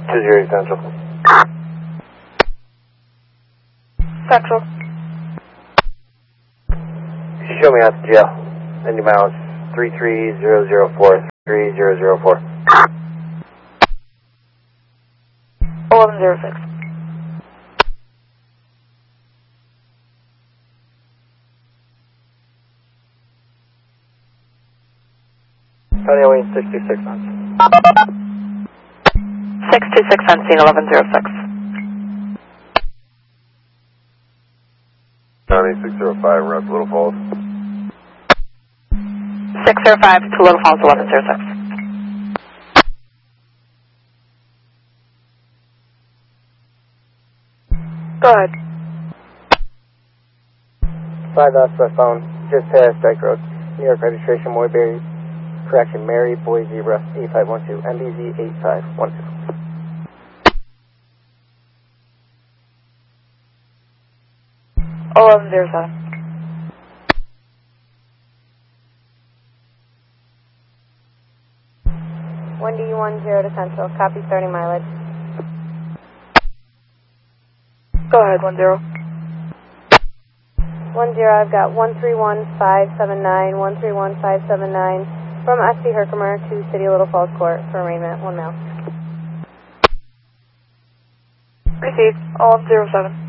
20 Central. Central. Show me out to jail. 90 miles, 33004, 33004. 1106. County Wayne 626 on. 626 on scene, 1106. County 605, we're up to Little Falls. 605 to Little Falls, 1106. Go ahead. 5 West phone, just past Dyke Road. New York registration, Moyberry. Correction, Mary Boy Zebra 8512, MBZ 8512. Oh, 1107. Wendy 10 to Central, copy starting mileage. Go ahead, 10. 10, I've got 131579, 131579 from SC Herkimer to City of Little Falls Court for arraignment, 1 mile. Received, 1107.